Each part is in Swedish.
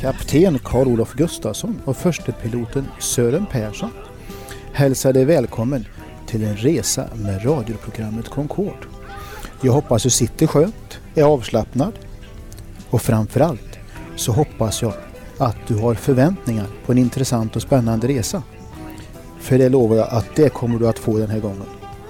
kapten Karl-Olof Gustafsson och förstepiloten Sören Persson hälsar dig välkommen till en resa med radioprogrammet Concorde. Jag hoppas du sitter skönt, är avslappnad och framförallt så hoppas jag att du har förväntningar på en intressant och spännande resa. För det lovar jag att det kommer du att få den här gången.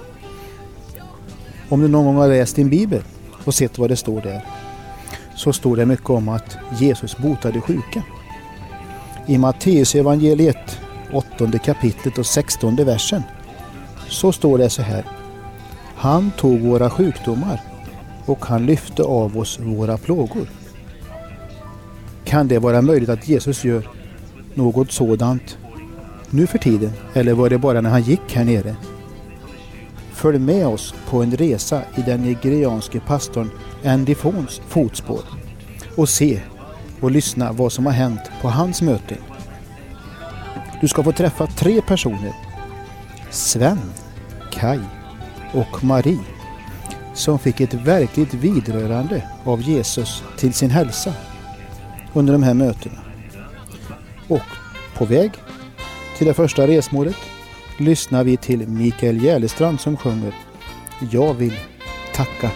Om du någon gång har läst din bibel och sett vad det står där, så står det mycket om att Jesus botade sjuka. I Matteus evangeliet 8:e kapitlet och 16:e versen så står det så här: Han tog våra sjukdomar och han lyfte av oss våra plågor. Kan det vara möjligt att Jesus gör något sådant nu för tiden, eller var det bara när han gick här nere? Följ med oss på en resa i den nigerianske pastorn Andy Fons fotspår och se och lyssna vad som har hänt på hans möten. Du ska få träffa 3 personer, Sven, Kai och Marie, som fick ett verkligt vidrörande av Jesus till sin hälsa under de här mötena. Och på väg till det första resmålet lyssnar vi till Mikael Järlestrand som sjunger Jag vill tacka.